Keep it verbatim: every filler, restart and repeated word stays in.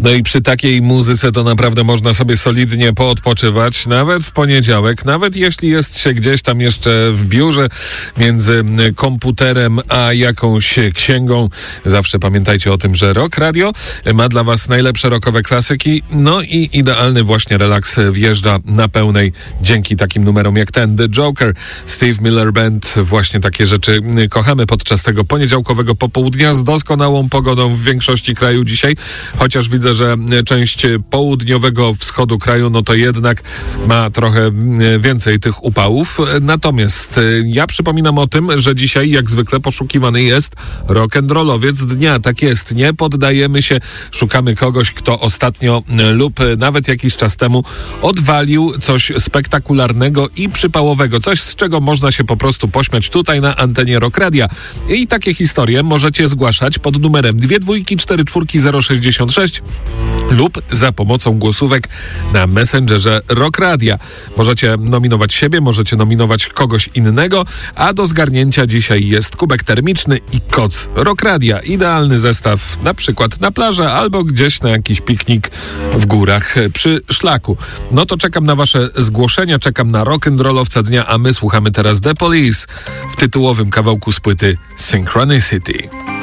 No i przy takiej muzyce to naprawdę można sobie solidnie poodpoczywać, nawet w poniedziałek, nawet jeśli jest się gdzieś tam jeszcze w biurze między komputerem a jakąś księgą. Zawsze pamiętajcie o tym, że Rock Radio ma dla was najlepsze rockowe klasyki, no i idealny właśnie relaks wjeżdża na pełnej dzięki takim numerom jak ten. The Joker, Steve Miller Band, właśnie takie rzeczy kochamy podczas tego poniedziałkowego popołudnia z doskonałą pogodą w większości kraju dzisiaj, chociaż widzę, że część południowego wschodu kraju, no to jednak ma trochę więcej tych upałów. Natomiast ja przypominam o tym, że dzisiaj jak zwykle poszukiwany jest rock'n'rollowiec dnia. Tak jest, nie poddajemy się, szukamy kogoś, kto ostatnio lub nawet jakiś czas temu odwalił coś spektakularnego i przypałowego, coś z czego można się po prostu pośmiać tutaj na antenie Rock Radia. I takie historie możecie zgłaszać pod numerem dwie dwójki cztery czwórki zero sześćdziesiąt sześć lub za pomocą głosówek na Messengerze Rock Radia. Możecie nominować siebie, możecie nominować kogoś innego, a do zgarnięcia dzisiaj jest kubek termiczny i koc Rock Radia. Idealny zestaw na przykład na plażę albo gdzieś na jakiś piknik w górach przy szlaku. No to czekam na wasze zgłoszenia, czekam na rock'n'rollowca dnia, a my słuchamy teraz The Police w tytułowym kawałku z płyty Synchronicity.